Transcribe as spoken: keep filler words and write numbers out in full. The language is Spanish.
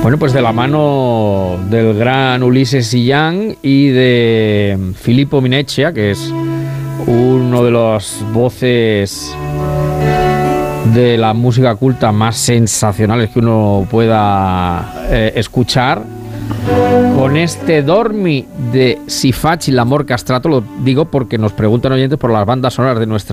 Bueno, pues de la mano del gran Ulises Illán y de Filippo Mineccia, que es uno de las voces de la música culta más sensacionales que uno pueda eh, escuchar, con este Dormi de Si Facci l'amor castrato. Lo digo porque nos preguntan oyentes por las bandas sonoras de nuestra